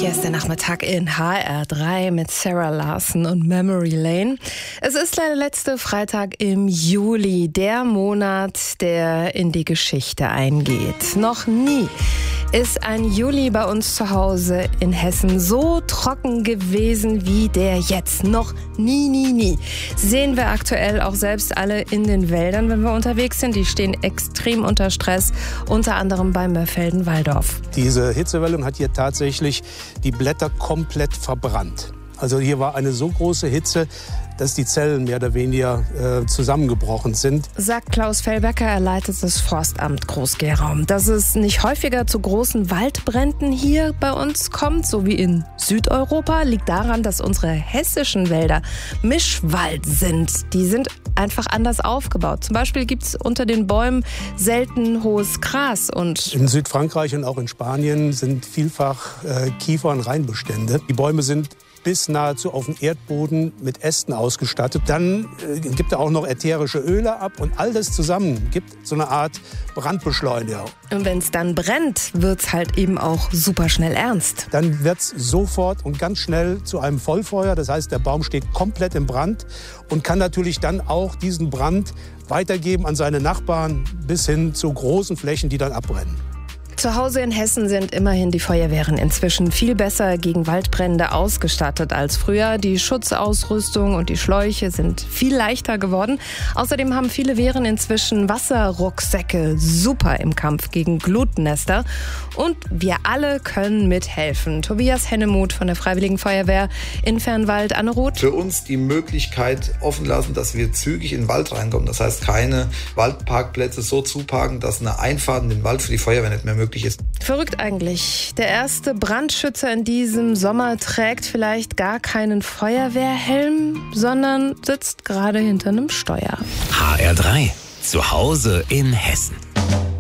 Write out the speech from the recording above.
Hier ist der Nachmittag in HR3 mit Sarah Larson und Memory Lane. Es ist der letzte Freitag im Juli, der Monat, der in die Geschichte eingeht. Noch nie ist ein Juli bei uns zu Hause in Hessen so trocken gewesen wie der jetzt. Noch nie. Sehen wir aktuell auch selbst alle in den Wäldern, wenn wir unterwegs sind. Die stehen extrem unter Stress, unter anderem bei Mörfelden-Walldorf. Diese Hitzewelle hat hier tatsächlich die Blätter komplett verbrannt. Also hier war eine so große Hitze, dass die Zellen mehr oder weniger zusammengebrochen sind. Sagt Klaus Fellbecker, er leitet das Forstamt Groß-Gerau. Dass es nicht häufiger zu großen Waldbränden hier bei uns kommt, so wie in Südeuropa, liegt daran, dass unsere hessischen Wälder Mischwald sind. Die sind einfach anders aufgebaut. Zum Beispiel gibt es unter den Bäumen selten hohes Gras. Und in Südfrankreich und auch in Spanien sind vielfach Kiefer- und Reinbestände. Die Bäume sind bis nahezu auf den Erdboden mit Ästen ausgestattet. Dann gibt er auch noch ätherische Öle ab und all das zusammen gibt so eine Art Brandbeschleuniger. Und wenn es dann brennt, wird es halt eben auch super schnell ernst. Dann wird es sofort und ganz schnell zu einem Vollfeuer. Das heißt, der Baum steht komplett im Brand und kann natürlich dann auch diesen Brand weitergeben an seine Nachbarn bis hin zu großen Flächen, die dann abbrennen. Zu Hause in Hessen sind immerhin die Feuerwehren inzwischen viel besser gegen Waldbrände ausgestattet als früher. Die Schutzausrüstung und die Schläuche sind viel leichter geworden. Außerdem haben viele Wehren inzwischen Wasserrucksäcke, super im Kampf gegen Glutnester. Und wir alle können mithelfen. Tobias Hennemuth von der Freiwilligen Feuerwehr in Fernwald, Anne-Ruth. Für uns die Möglichkeit offen lassen, dass wir zügig in den Wald reinkommen. Das heißt, keine Waldparkplätze so zuparken, dass eine Einfahrt in den Wald für die Feuerwehr nicht mehr möglich ist. Verrückt eigentlich. Der erste Brandschützer in diesem Sommer trägt vielleicht gar keinen Feuerwehrhelm, sondern sitzt gerade hinter einem Steuer. HR3, zu Hause in Hessen.